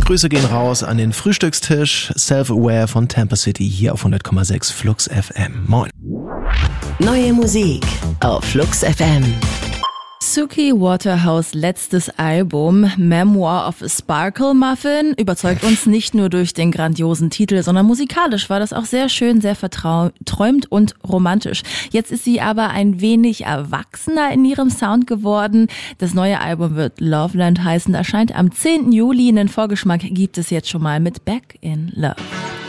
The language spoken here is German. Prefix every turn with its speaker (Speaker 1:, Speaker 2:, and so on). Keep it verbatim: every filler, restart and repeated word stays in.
Speaker 1: Grüße gehen raus an den Frühstückstisch. Self-Aware von Tampa City hier auf hundert Komma sechs Flux F M. Moin.
Speaker 2: Neue Musik auf Flux F M.
Speaker 3: Suki Waterhouse letztes Album Memoir of a Sparkle Muffin überzeugt uns nicht nur durch den grandiosen Titel, sondern musikalisch war das auch sehr schön, sehr verträumt und romantisch. Jetzt ist sie aber ein wenig erwachsener in ihrem Sound geworden. Das neue Album wird Loveland heißen, erscheint am zehnten Juli. Einen Vorgeschmack gibt es jetzt schon mal mit Back in Love.